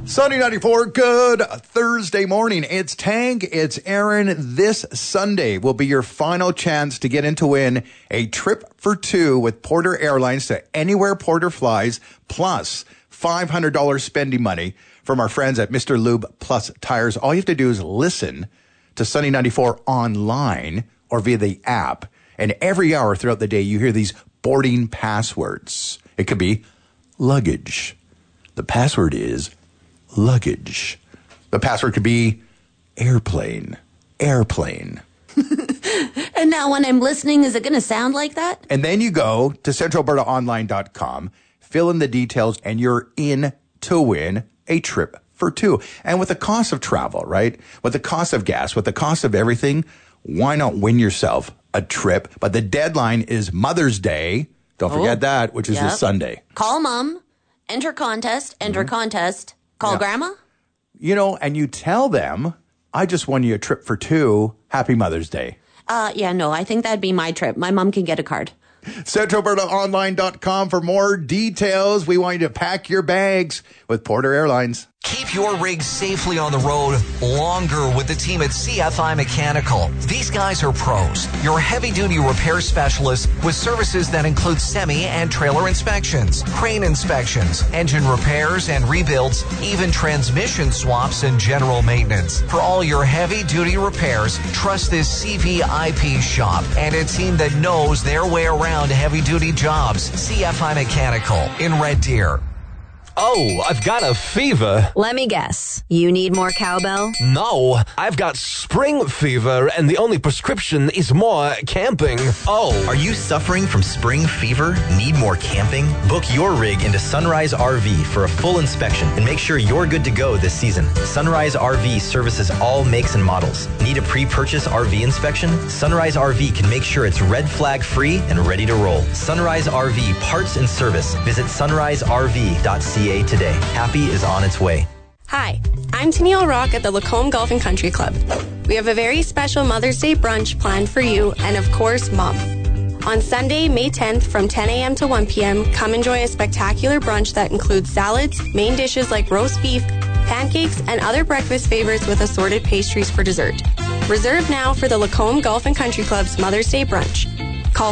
Sunny 94, good Thursday morning. It's Tank, it's Aaron. This Sunday will be your final chance to get in to win a trip for two with Porter Airlines to anywhere Porter flies, plus $500 spending money from our friends at Mr. Lube Plus Tires. All you have to do is listen to Sunny 94 online or via the app. And every hour throughout the day, you hear these boarding passwords. It could be luggage. The password is luggage. The password could be airplane. And now when I'm listening, is it going to sound like that? And then you go to centralalbertaonline.com, fill in the details, and you're in to win a trip for two. And with the cost of travel, right? With the cost of gas, with the cost of everything, why not win yourself a trip? But the deadline is Mother's Day. Don't forget that, which is this Sunday. Call mom, enter contest, call grandma. You know, and you tell them, I just won you a trip for two. Happy Mother's Day. I think that'd be my trip. My mom can get a card. CentralAlbertaOnline.com for more details. We want you to pack your bags with Porter Airlines. Keep your rig safely on the road longer with the team at CFI Mechanical. These guys are pros. Your heavy-duty repair specialists with services that include semi and trailer inspections, crane inspections, engine repairs and rebuilds, even transmission swaps and general maintenance. For all your heavy-duty repairs, trust this CVIP shop and a team that knows their way around heavy-duty jobs. CFI Mechanical in Red Deer. Oh, I've got a fever. Let me guess. You need more cowbell? No, I've got spring fever, and the only prescription is more camping. Oh. Are you suffering from spring fever? Need more camping? Book your rig into Sunrise RV for a full inspection and make sure you're good to go this season. Sunrise RV services all makes and models. Need a pre-purchase RV inspection? Sunrise RV can make sure it's red flag free and ready to roll. Sunrise RV parts and service. Visit sunriserv.ca today. Happy is on its way. Hi, I'm Tennille Rock at the Lacombe Golf and Country Club. We have a very special Mother's Day brunch planned for you and, of course, Mom. On Sunday, May 10th from 10 a.m. to 1 p.m., come enjoy a spectacular brunch that includes salads, main dishes like roast beef, pancakes, and other breakfast favorites with assorted pastries for dessert. Reserve now for the Lacombe Golf and Country Club's Mother's Day brunch. Call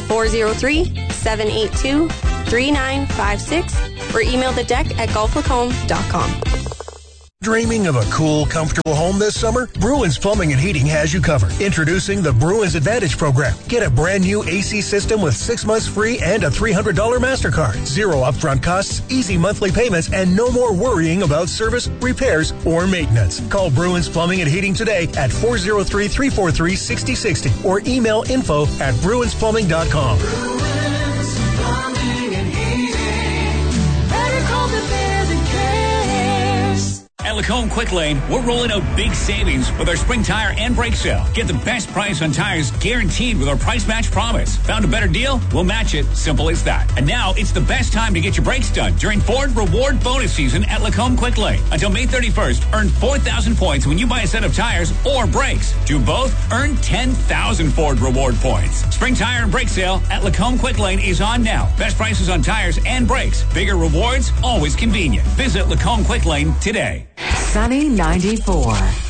403-782-3956 or email the deck at golflacombe.com. Dreaming of a cool, comfortable home this summer? Bruins Plumbing and Heating has you covered. Introducing the Bruins Advantage Program. Get a brand new AC system with 6 months free and a $300 MasterCard. Zero upfront costs, easy monthly payments, and no more worrying about service, repairs, or maintenance. Call Bruins Plumbing and Heating today at 403-343-6060 or email info@bruinsplumbing.com. Bruins Plumbing and Heating. Better call the bear that cares. At Lacombe Quick Lane, we're rolling out big savings with our spring tire and brake sale. Get the best price on tires guaranteed with our price match promise. Found a better deal? We'll match it. Simple as that. And now it's the best time to get your brakes done during Ford Reward bonus season at Lacombe Quick Lane. Until May 31st, earn 4,000 points when you buy a set of tires or brakes. Do both? Earn 10,000 Ford Reward points. Spring tire and brake sale at Lacombe Quick Lane is on now. Best prices on tires and brakes. Bigger rewards, always convenient. Visit Lacombe Quick Lane today. Sunny 94.